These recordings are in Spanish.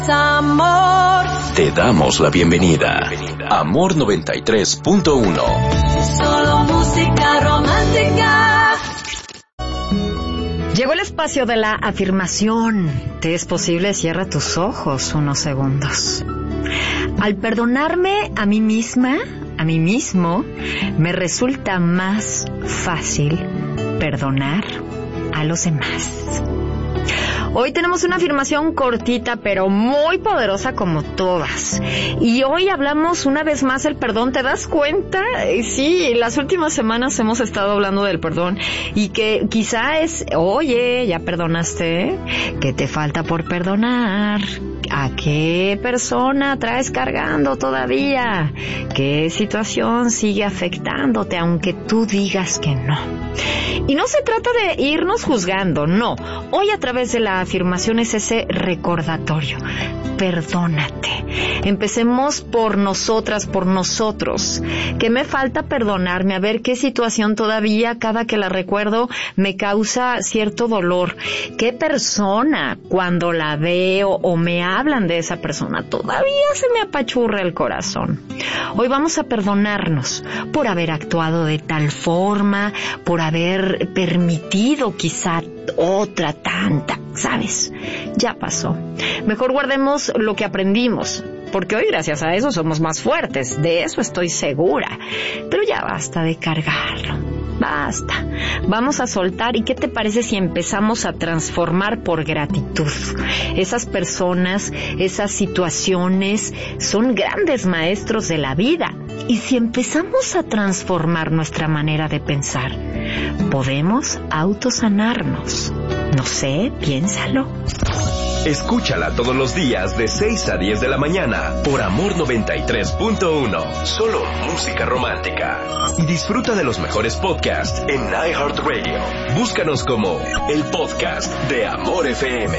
Amor. Te damos la bienvenida. Amor 93.1. Solo música romántica. Llegó el espacio de la afirmación. Te es posible, cierra tus ojos unos segundos. Al perdonarme a mí misma, a mí mismo, me resulta más fácil perdonar a los demás. Hoy tenemos una afirmación cortita, pero muy poderosa como todas. Y hoy hablamos una vez más del perdón. ¿Te das cuenta? Sí, las últimas semanas hemos estado hablando del perdón. Y que quizá es, oye, ¿ya perdonaste? ¿Qué te falta por perdonar? ¿A qué persona traes cargando todavía? ¿Qué situación sigue afectándote aunque tú digas que no? Y no se trata de irnos juzgando, no. Hoy a través de la afirmación es ese recordatorio. Perdónate. Empecemos por nosotras, por nosotros. ¿Qué me falta perdonarme? A ver qué situación todavía, cada que la recuerdo, me causa cierto dolor. ¿Qué persona, cuando la veo o me hablan de esa persona, todavía se me apachurra el corazón? Hoy vamos a perdonarnos por haber actuado de tal forma, por haber permitido quizá otra tanta, ¿sabes? Ya pasó. Mejor guardemos lo que aprendimos, porque hoy gracias a eso somos más fuertes, de eso estoy segura. Pero ya basta de cargarlo, basta. Vamos a soltar, ¿y qué te parece si empezamos a transformar por gratitud? Esas personas, esas situaciones son grandes maestros de la vida. Y si empezamos a transformar nuestra manera de pensar, podemos autosanarnos. No sé, piénsalo. Escúchala todos los días de 6 a 10 de la mañana por Amor 93.1. Solo música romántica. Y disfruta de los mejores podcasts en iHeartRadio. Búscanos como el podcast de Amor FM.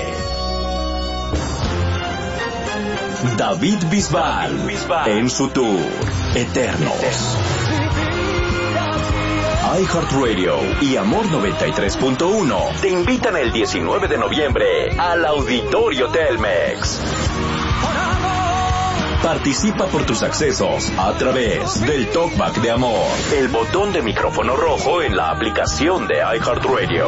David Bisbal en su tour Eternos. iHeartRadio y Amor 93.1 te invitan el 19 de noviembre al Auditorio Telmex. Participa por tus accesos a través del Talkback de Amor, el botón de micrófono rojo en la aplicación de iHeartRadio.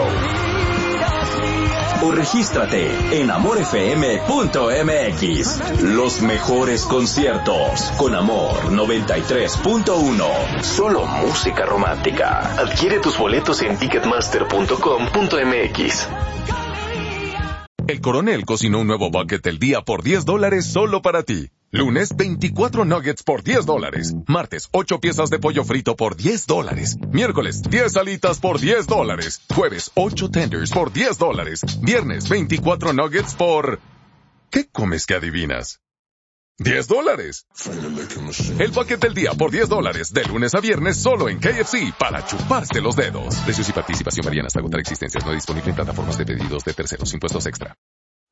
O regístrate en amorfm.mx. Los mejores conciertos con Amor 93.1. Solo música romántica. Adquiere tus boletos en ticketmaster.com.mx. El Coronel cocinó un nuevo bucket del día por $10 solo para ti. Lunes, 24 nuggets por $10. Martes, 8 piezas de pollo frito por $10. Miércoles, 10 alitas por $10. Jueves, 8 tenders por $10. Viernes, 24 nuggets por... ¿Qué comes que adivinas? $10. El bucket del día por $10, de lunes a viernes solo en KFC, para chuparse los dedos. Precios y participación varían hasta agotar existencias. No disponible en plataformas de pedidos de terceros. Impuestos extra.